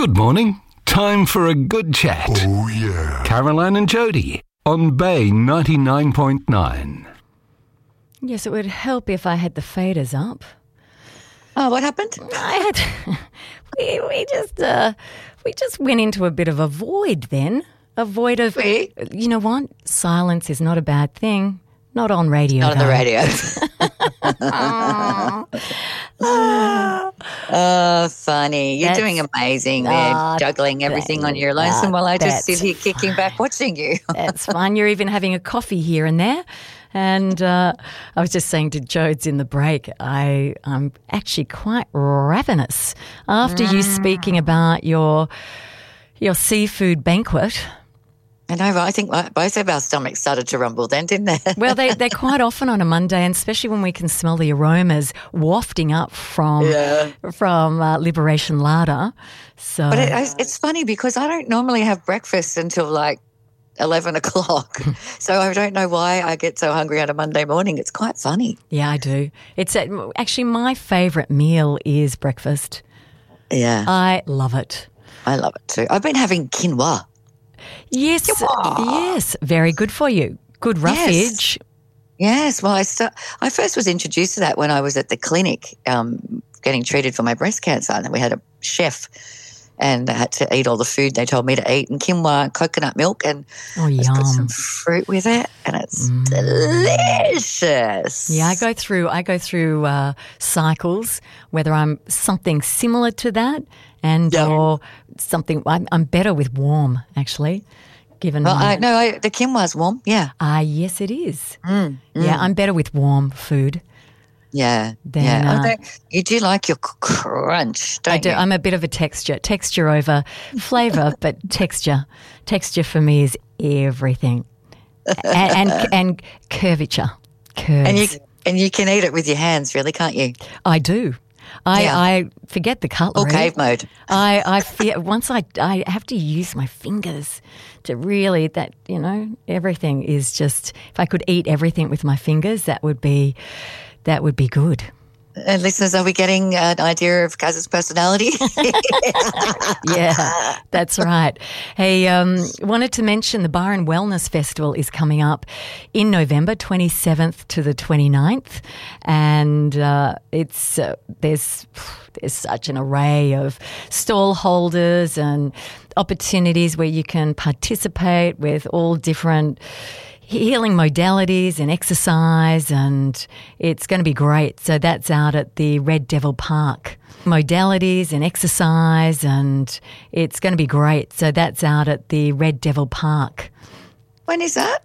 Good morning. Time for a good chat. Oh, yeah. Caroline and Jody on Bay 99.9. Yes, it would help if I had the faders up. Oh, what happened? I had we just went into a bit of a void then. A void of You know what? Silence is not a bad thing. Not on radio. Not on the radio. Oh, funny. You're doing amazing there, juggling everything on your lonesome while I just sit here kicking back watching you. That's fine. You're even having a coffee here and there. And I was just saying to Jodes in the break, I'm actually quite ravenous after you speaking about your seafood banquet. I know, right? I think both of our stomachs started to rumble then, didn't they? Well, they're quite often on a Monday, and especially when we can smell the aromas wafting up from Liberation Larder. So, but it's funny because I don't normally have breakfast until like 11 o'clock. So I don't know why I get so hungry on a Monday morning. It's quite funny. Yeah, I do. It's actually my favourite meal is breakfast. Yeah. I love it. I love it too. I've been having quinoa. Yes, yes, very good for you. Good roughage. Yes. Well, I first was introduced to that when I was at the clinic getting treated for my breast cancer, and then we had a chef, and I had to eat all the food they told me to eat, and quinoa and coconut milk, and yum. put some fruit with it, and it's delicious. Yeah, I go through cycles, whether I'm something similar to that or something. I'm better with warm, actually. The quinoa's warm. Yeah. Yes, it is. Yeah, I'm better with warm food. Yeah. You do like your crunch, don't you? I do. I'm a bit of a texture over flavour, but texture for me is everything, and curvature. Curves. And you can eat it with your hands, really, can't you? I do. I forget the cutlery. Or cave mode. I fear once I have to use my fingers to really everything is just, if I could eat everything with my fingers, that would be good. And listeners, are we getting an idea of Kaz's personality? Yeah, that's right. Hey, wanted to mention the Byron Wellness Festival is coming up in November, 27th to the 29th. And there's such an array of stall holders and opportunities where you can participate with all different healing modalities and exercise, and it's going to be great. So that's out at the Red Devil Park. Modalities and exercise, and it's going to be great. So that's out at the Red Devil Park. When is that?